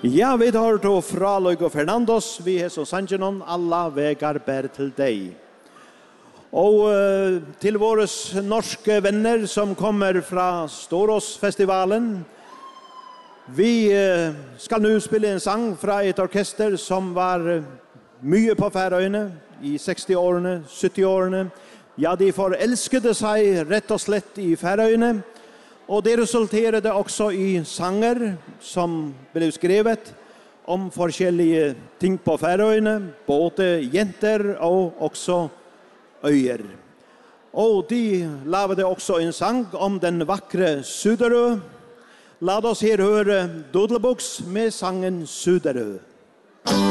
Ja, vi tar då Fraløg og Fernandos, vi er som sangenon, alla vägar bär till dig. Och till våra norska vänner som kommer från Storåsfestivalen. Vi ska nu spela en sang från ett orkester som var mycket på Färöarna i 60-årene, 70-årene. Ja, de forelskede sig rätt och slett i Färöarna. Och det resulterade också i sanger som blev skrivet om forskjellige ting på Färöarna, både jenter och också öjer. Och de lavade också en sang om den vackra Suderö. Låt oss här höra Doodlebooks med sangen Suderö.